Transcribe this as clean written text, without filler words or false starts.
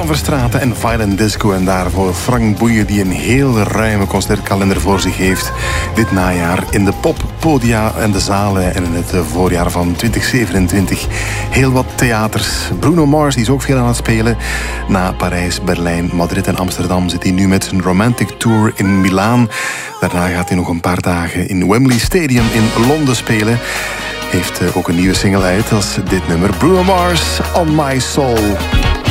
Jan Verstraeten en Violent Disco. En daarvoor Frank Boeien, die een heel ruime concertkalender voor zich heeft dit najaar in de poppodia en de zalen en in het voorjaar van 2027. Heel wat theaters. Bruno Mars is ook veel aan het spelen. Na Parijs, Berlijn, Madrid en Amsterdam zit hij nu met zijn Romantic Tour in Milaan. Daarna gaat hij nog een paar dagen in Wembley Stadium in Londen spelen. Heeft ook een nieuwe single uit als dit nummer, Bruno Mars, On My Soul.